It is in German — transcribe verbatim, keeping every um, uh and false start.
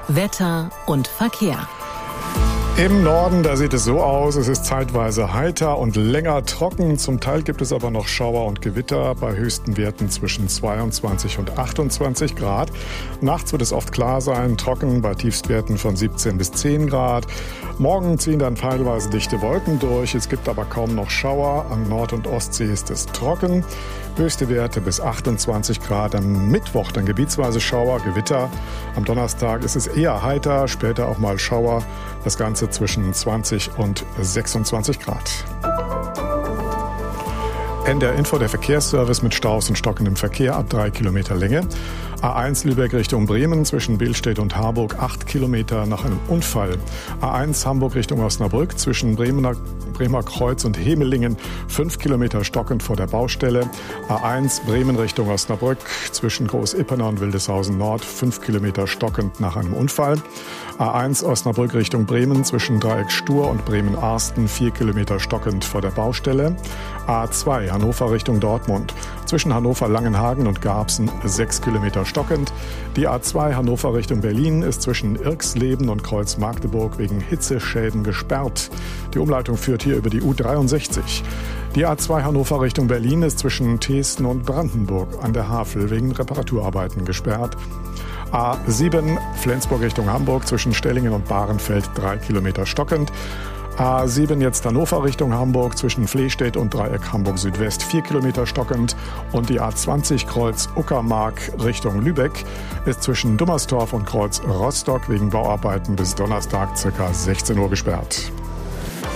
Wetter und Verkehr. Im Norden, da sieht es so aus, es ist zeitweise heiter und länger trocken. Zum Teil gibt es aber noch Schauer und Gewitter bei höchsten Werten zwischen zweiundzwanzig und achtundzwanzig Grad. Nachts wird es oft klar sein, trocken bei Tiefstwerten von siebzehn bis zehn Grad. Morgen ziehen dann teilweise dichte Wolken durch. Es gibt aber kaum noch Schauer. An Nord- und Ostsee ist es trocken. Höchste Werte bis achtundzwanzig Grad. Am Mittwoch dann gebietsweise Schauer, Gewitter. Am Donnerstag ist es eher heiter, später auch mal Schauer. Das Ganze zwischen zwanzig und sechsundzwanzig Grad. N D R Info, der Verkehrsservice mit Staus und stockendem Verkehr ab drei Kilometer Länge. A eins Lübeck Richtung Bremen zwischen Billstedt und Harburg acht Kilometer nach einem Unfall. A eins Hamburg Richtung Osnabrück zwischen Bremener, Bremer Kreuz und Hemelingen fünf Kilometer stockend vor der Baustelle. A eins Bremen Richtung Osnabrück zwischen Groß-Ipperner und Wildeshausen Nord fünf Kilometer stockend nach einem Unfall. A eins Osnabrück Richtung Bremen zwischen Dreieck Stur und Bremen-Arsten vier Kilometer stockend vor der Baustelle. A zwei Hannover Richtung Dortmund zwischen Hannover-Langenhagen und Garbsen sechs Kilometer stockend. Die A zwei Hannover Richtung Berlin ist zwischen Irxleben und Kreuz-Magdeburg wegen Hitzeschäden gesperrt. Die Umleitung führt hier über die U dreiundsechzig. Die A zwei Hannover Richtung Berlin ist zwischen Thesen und Brandenburg an der Havel wegen Reparaturarbeiten gesperrt. A sieben Flensburg Richtung Hamburg zwischen Stellingen und Bahrenfeld drei Kilometer stockend. A sieben jetzt Hannover Richtung Hamburg zwischen Flehstedt und Dreieck Hamburg Südwest vier Kilometer stockend. Und die A zwanzig Kreuz Uckermark Richtung Lübeck ist zwischen Dummerstorf und Kreuz Rostock wegen Bauarbeiten bis Donnerstag ca. sechzehn Uhr gesperrt.